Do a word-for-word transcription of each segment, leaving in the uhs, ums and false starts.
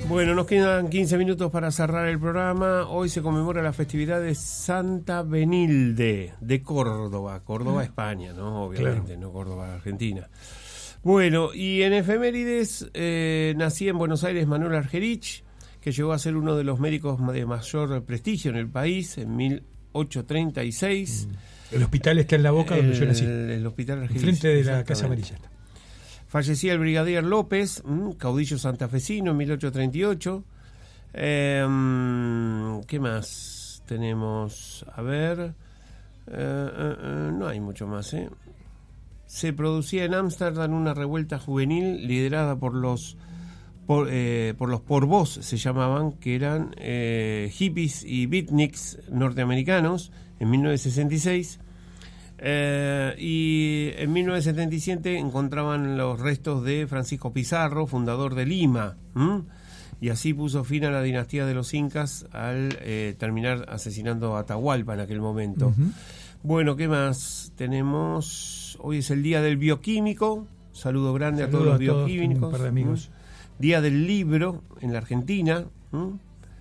Bueno, nos quedan quince minutos para cerrar el programa. Hoy se conmemora la festividad de Santa Benilde de Córdoba, Córdoba, España, ¿no? Obviamente, claro. No Córdoba, Argentina. Bueno, y en efemérides eh, nacía en Buenos Aires Manuel Argerich, que llegó a ser uno de los médicos de mayor prestigio en el país en mil ochocientos treinta y seis. Mm. El hospital está en La Boca, donde el, yo nací. El, el hospital Argerich. Frente de la Casa Amarilla. Fallecía el brigadier López, mmm, caudillo santafesino en mil ochocientos treinta y ocho. Eh, ¿Qué más tenemos? A ver, eh, eh, eh, no hay mucho más. ¿eh? Se producía en Ámsterdam una revuelta juvenil liderada por los por, eh, por los Porvos, se llamaban, que eran eh, hippies y beatniks norteamericanos en mil novecientos sesenta y seis. Eh, y en mil novecientos setenta y siete encontraban los restos de Francisco Pizarro, fundador de Lima, ¿m? Y así puso fin a la dinastía de los incas al eh, terminar asesinando a Atahualpa en aquel momento. Uh-huh. Bueno, ¿qué más tenemos? Hoy es el Día del Bioquímico, saludo grande Saludo a todos los bioquímicos. Todos, un par de amigos. ¿m? Día del Libro en la Argentina. ¿m?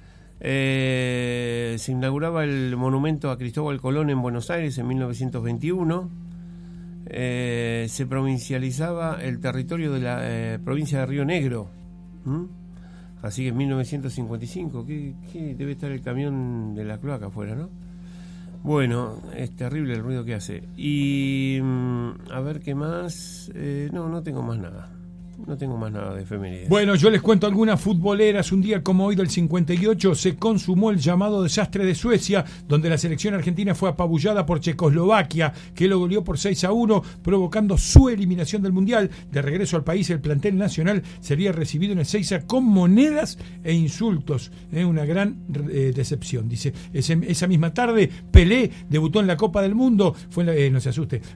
Eh, se inauguraba el monumento a Cristóbal Colón en Buenos Aires en mil novecientos veintiuno. Eh, se provincializaba el territorio de la eh, provincia de Río Negro. ¿Mm? Así que en mil novecientos cincuenta y cinco, ¿qué, qué debe estar el camión de la cloaca afuera, ¿no? Bueno, es terrible el ruido que hace. Y a ver qué más. Eh, no, no tengo más nada. No tengo más nada de efemérides. Bueno, yo les cuento algunas futboleras. Un día como hoy del cincuenta y ocho se consumó el llamado desastre de Suecia, donde la selección argentina fue apabullada por Checoslovaquia, que lo goleó por seis a uno, provocando su eliminación del Mundial. De regreso al país, el plantel nacional sería recibido en Ezeiza con monedas e insultos. Eh, una gran eh, decepción. Dice, ese, esa misma tarde, Pelé debutó en la Copa del Mundo. Fue en la, eh, no se asuste,